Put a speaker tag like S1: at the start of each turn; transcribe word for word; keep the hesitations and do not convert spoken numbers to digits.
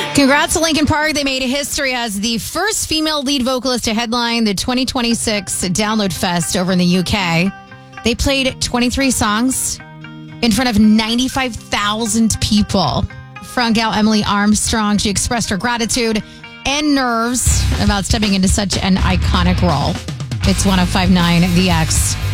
S1: Congrats to Linkin Park. They made history as the first female lead vocalist to headline the twenty twenty-six Download Fest over in the U K. They played twenty-three songs in front of ninety-five thousand people. Front gal Emily Armstrong, she expressed her gratitude and nerves about stepping into such an iconic role. It's one oh five point nine The X.